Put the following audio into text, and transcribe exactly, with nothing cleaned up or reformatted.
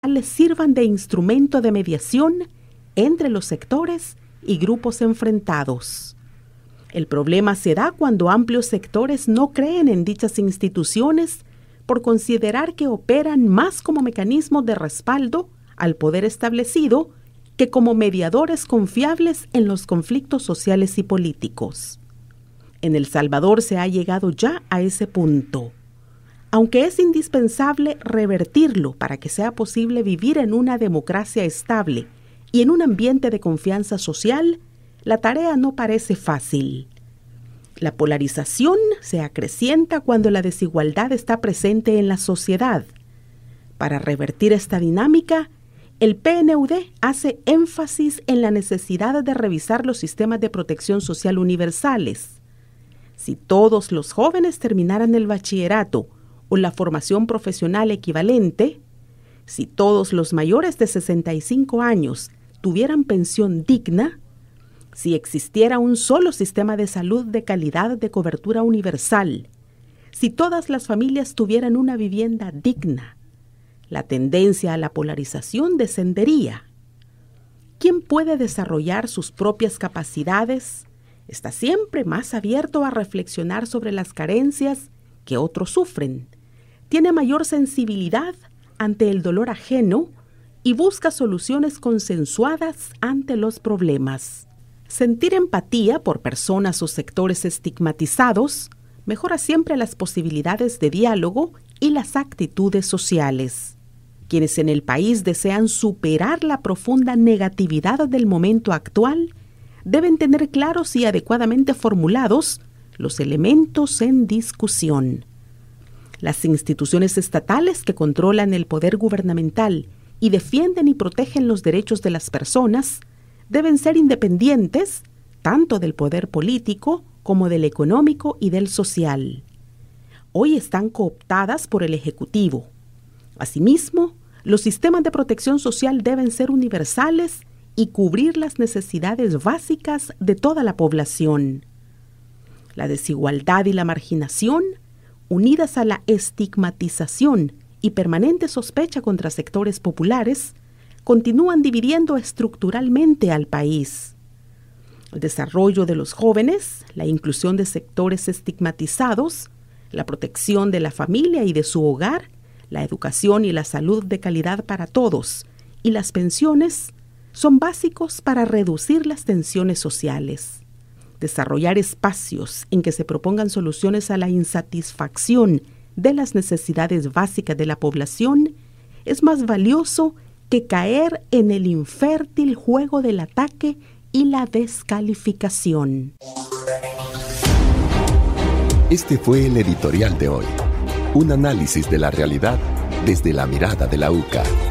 les sirvan de instrumento de mediación entre los sectores y grupos enfrentados. El problema se da cuando amplios sectores no creen en dichas instituciones por considerar que operan más como mecanismos de respaldo al poder establecido que como mediadores confiables en los conflictos sociales y políticos. En El Salvador se ha llegado ya a ese punto. Aunque es indispensable revertirlo para que sea posible vivir en una democracia estable y en un ambiente de confianza social, la tarea no parece fácil. La polarización se acrecienta cuando la desigualdad está presente en la sociedad. Para revertir esta dinámica, el P N U D hace énfasis en la necesidad de revisar los sistemas de protección social universales. Si todos los jóvenes terminaran el bachillerato o la formación profesional equivalente, si todos los mayores de sesenta y cinco años tuvieran pensión digna, si existiera un solo sistema de salud de calidad de cobertura universal, si todas las familias tuvieran una vivienda digna, la tendencia a la polarización descendería. Quien puede desarrollar sus propias capacidades está siempre más abierto a reflexionar sobre las carencias que otros sufren, tiene mayor sensibilidad ante el dolor ajeno y busca soluciones consensuadas ante los problemas. Sentir empatía por personas o sectores estigmatizados mejora siempre las posibilidades de diálogo y las actitudes sociales. Quienes en el país desean superar la profunda negatividad del momento actual deben tener claros y adecuadamente formulados los elementos en discusión. Las instituciones estatales que controlan el poder gubernamental y defienden y protegen los derechos de las personas deben ser independientes tanto del poder político como del económico y del social. Hoy están cooptadas por el Ejecutivo. Asimismo, los sistemas de protección social deben ser universales y cubrir las necesidades básicas de toda la población. La desigualdad y la marginación, unidas a la estigmatización y permanente sospecha contra sectores populares, continúan dividiendo estructuralmente al país. El desarrollo de los jóvenes, la inclusión de sectores estigmatizados, la protección de la familia y de su hogar, la educación y la salud de calidad para todos y las pensiones son básicos para reducir las tensiones sociales. Desarrollar espacios en que se propongan soluciones a la insatisfacción de las necesidades básicas de la población es más valioso que caer en el infértil juego del ataque y la descalificación. Este fue el editorial de hoy. Un análisis de la realidad desde la mirada de la U C A.